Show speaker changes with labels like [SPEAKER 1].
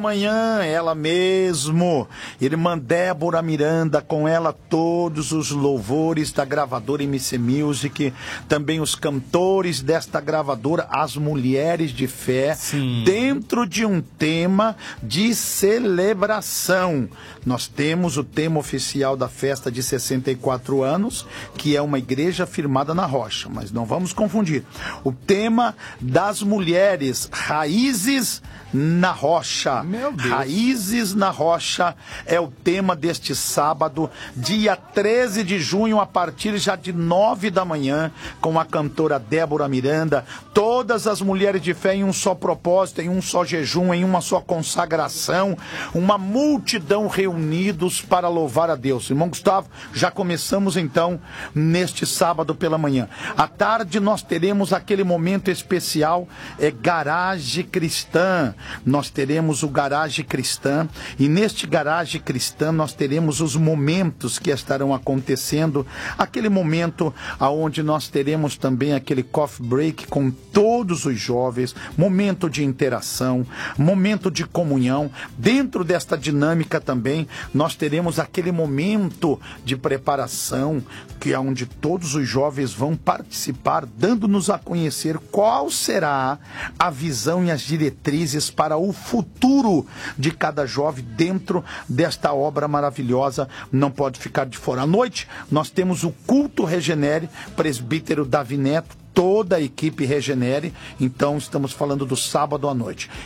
[SPEAKER 1] Amanhã, ela mesmo, irmã Débora Miranda, com ela todos os louvores da gravadora MC Music, também os cantores desta gravadora, as mulheres de fé,
[SPEAKER 2] Sim.
[SPEAKER 1] dentro de um tema de celebração. Nós temos o tema oficial da festa de 64 anos, que é uma igreja firmada na rocha, mas não vamos confundir. O tema das mulheres, raízes na rocha.
[SPEAKER 2] Meu Deus.
[SPEAKER 1] Raízes na rocha é o tema deste sábado, dia 13 de junho, a partir já de 9 da manhã, com a cantora Débora Miranda, todas as mulheres de fé em um só propósito, em um só jejum, em uma só consagração, uma multidão reunidos para louvar a Deus. Irmão Gustavo, já começamos então neste sábado pela manhã. À tarde nós teremos aquele momento especial, Garage Cristã. Nós teremos o Garage Cristã, e neste Garage Cristã nós teremos os momentos que estarão acontecendo, aquele momento aonde nós teremos também aquele coffee break com todos os jovens, momento de interação, momento de comunhão. Dentro desta dinâmica também nós teremos aquele momento de preparação, que é onde todos os jovens vão participar, dando-nos a conhecer qual será a visão e as diretrizes para o futuro de cada jovem dentro desta obra maravilhosa. Não pode ficar de fora. À noite nós temos o culto Regenere, presbítero Davi Neto, toda a equipe Regenere. Então estamos falando do sábado à noite.